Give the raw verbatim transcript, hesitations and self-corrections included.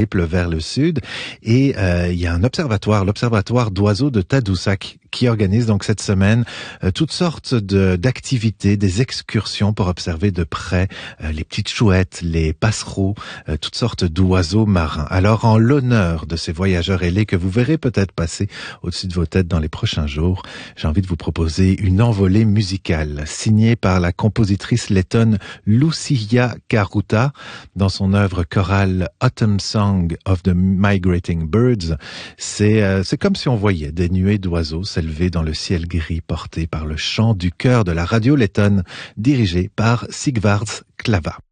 périple vers le sud et euh, il y a un observatoire, l'observatoire d'oiseaux de Tadoussac, qui organise donc cette semaine euh, toutes sortes de, d'activités, des excursions pour observer de près euh, les petites chouettes, les passereaux, euh, toutes sortes d'oiseaux marins. Alors en l'honneur de ces voyageurs ailés que vous verrez peut-être passer au-dessus de vos têtes dans les prochains jours, j'ai envie de vous proposer une envolée musicale signée par la compositrice lettonne Lucia Karuta dans son œuvre chorale Autumn Song of the Migrating Birds. C'est, euh, c'est comme si on voyait des nuées d'oiseaux s'élever dans le ciel gris porté par le chant du chœur de la radio lettonne dirigé par Sigvards Klava.